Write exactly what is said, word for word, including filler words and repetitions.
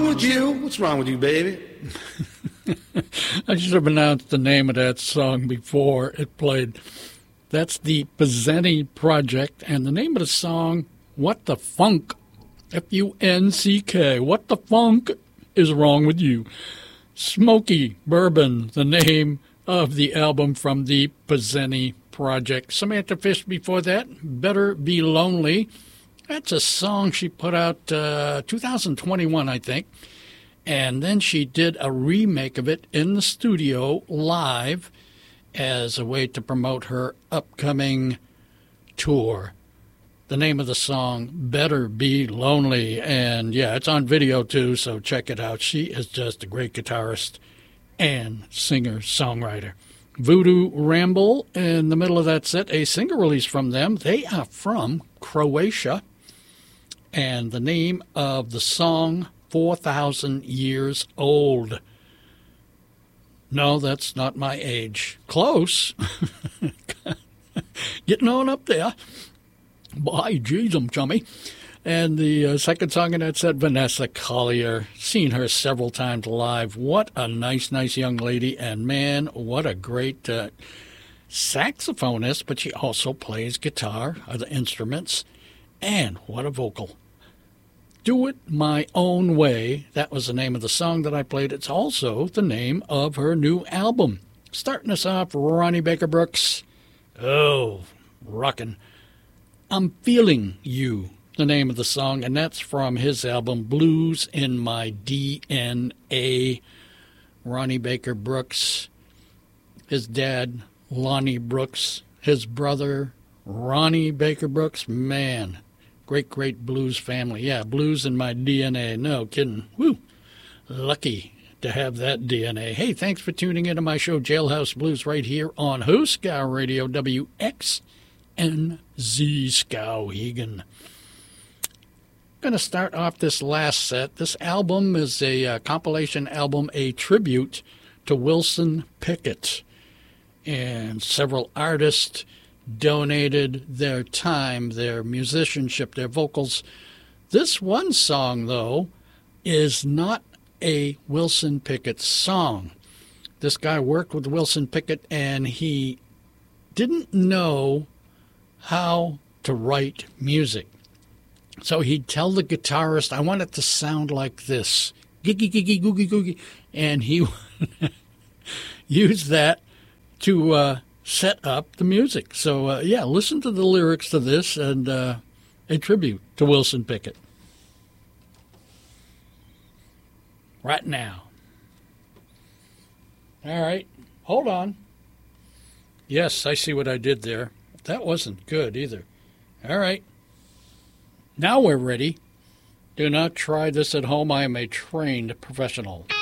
wrong with you? What's wrong with you, baby? I should have announced the name of that song before it played. That's the Pizzeni Project, and the name of the song, What the Funk, F U N C K, What the Funk is Wrong with You. Smoky Bourbon, the name of the album from the Pizzeni Project. Samantha Fish before that, Better Be Lonely. That's a song she put out uh, two thousand twenty-one, I think. And then she did a remake of it in the studio live as a way to promote her upcoming tour. The name of the song, Better Be Lonely. And, yeah, it's on video, too, so check it out. She is just a great guitarist and singer-songwriter. Voodoo Ramble in the middle of that set, a single release from them. They are from Croatia. And the name of the song, four thousand Years Old. No, that's not my age. Close. Getting on up there. By geez, I'm chummy. And the uh, second song in that set, Vanessa Collier. Seen her several times live. What a nice, nice young lady. And, man, what a great uh, saxophonist. But she also plays guitar, other instruments. And what a vocal. Do It My Own Way. That was the name of the song that I played. It's also the name of her new album. Starting us off, Ronnie Baker Brooks. Oh, rockin'. I'm Feeling You, the name of the song, and that's from his album Blues in My D N A. Ronnie Baker Brooks, his dad, Lonnie Brooks, his brother, Ronnie Baker Brooks. Man, great, great blues family. Yeah, blues in my D N A. No kidding. Woo. Lucky to have that D N A. Hey, thanks for tuning into my show, Jailhouse Blues, right here on Hooskow Radio, W X N Z Skowhegan. Going to start off this last set. This album is a uh, compilation album, a tribute to Wilson Pickett. And several artists donated their time, their musicianship, their vocals. This one song, though, is not a Wilson Pickett song. This guy worked with Wilson Pickett, and he didn't know how to write music. So he'd tell the guitarist, I want it to sound like this. Giggy, giggy, googie, googie. And he would use that to uh, set up the music. So, uh, yeah, listen to the lyrics to this and uh, a tribute to Wilson Pickett. Right now. All right. Hold on. Yes, I see what I did there. That wasn't good either. All right. Now we're ready. Do not try this at home. I am a trained professional.